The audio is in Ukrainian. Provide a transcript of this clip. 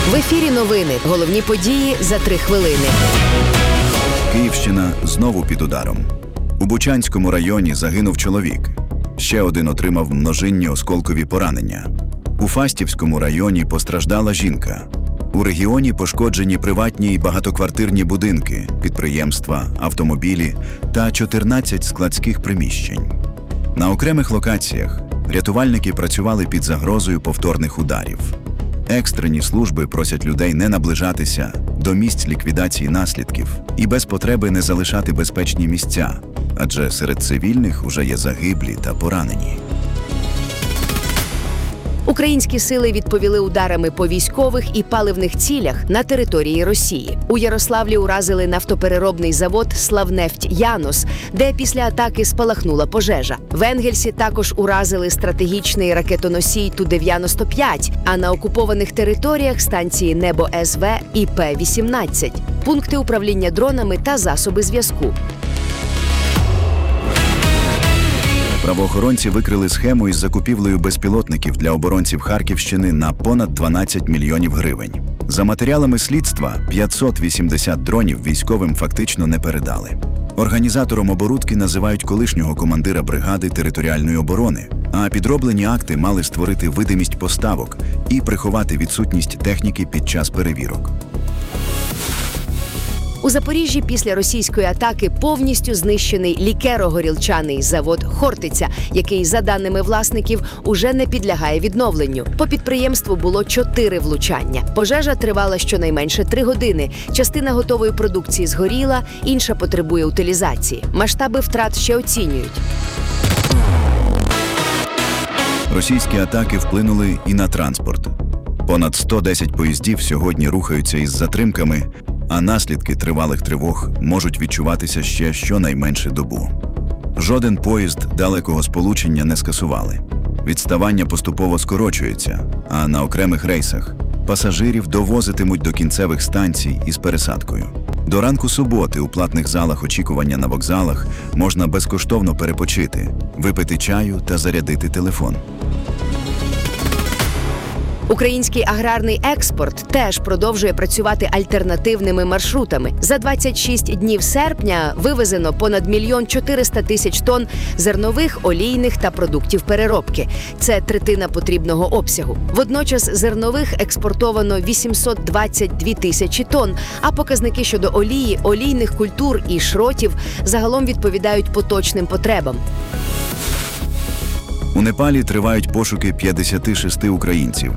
В ефірі новини. Головні події за 3 хвилини. Київщина знову під ударом. У Бучанському районі загинув чоловік. Ще один отримав множинні осколкові поранення. У Фастівському районі постраждала жінка. У регіоні пошкоджені приватні і багатоквартирні будинки, підприємства, автомобілі та 14 складських приміщень. На окремих локаціях рятувальники працювали під загрозою повторних ударів. Екстрені служби просять людей не наближатися до місць ліквідації наслідків і без потреби не залишати безпечні місця, адже серед цивільних уже є загиблі та поранені. Українські сили відповіли ударами по військових і паливних цілях на території Росії. У Ярославлі уразили нафтопереробний завод «Славнефть-Янос», де після атаки спалахнула пожежа. В Енгельсі також уразили стратегічний ракетоносій Ту-95, а на окупованих територіях станції «Небо-СВ» і П-18, пункти управління дронами та засоби зв'язку. Правоохоронці викрили схему із закупівлею безпілотників для оборонців Харківщини на понад 12 мільйонів гривень. За матеріалами слідства, 580 дронів військовим фактично не передали. Організатором оборудки називають колишнього командира бригади територіальної оборони, а підроблені акти мали створити видимість поставок і приховати відсутність техніки під час перевірок. У Запоріжжі після російської атаки повністю знищений лікеро-горілчаний завод «Хортиця», який, за даними власників, уже не підлягає відновленню. По підприємству було 4 влучання. Пожежа тривала щонайменше 3 години. Частина готової продукції згоріла, інша потребує утилізації. Масштаби втрат ще оцінюють. Російські атаки вплинули і на транспорт. Понад 110 поїздів сьогодні рухаються із затримками, а наслідки тривалих тривог можуть відчуватися ще щонайменше добу. Жоден поїзд далекого сполучення не скасували. Відставання поступово скорочується, а на окремих рейсах пасажирів довозитимуть до кінцевих станцій із пересадкою. До ранку суботи у платних залах очікування на вокзалах можна безкоштовно перепочити, випити чаю та зарядити телефон. Український аграрний експорт теж продовжує працювати альтернативними маршрутами. За 26 днів серпня вивезено понад 1 400 000 тонн зернових, олійних та продуктів переробки. Це третина потрібного обсягу. Водночас зернових експортовано 822 тисячі тонн, а показники щодо олії, олійних культур і шротів загалом відповідають поточним потребам. У Непалі тривають пошуки 56 українців,